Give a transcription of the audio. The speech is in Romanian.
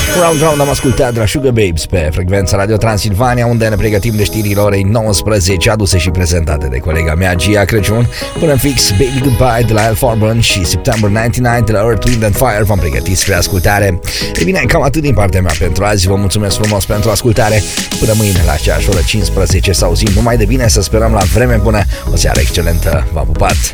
Round am ascultat de la Sugar Babes pe frecvența Radio Transilvania, unde ne pregătim de știrile orei 19, aduse și prezentate de colega mea Gia Crăciun. Până în fix, Baby Goodbye de la Al Farben și September 99 de la Earth, Wind and Fire v-am pregătit spre ascultare. E bine, cam atât din partea mea pentru azi. Vă mulțumesc frumos pentru ascultare. Până mâine la aceeași oră 15 să auzim numai de bine, să sperăm la vreme bună. O seară excelentă. V-am pupat!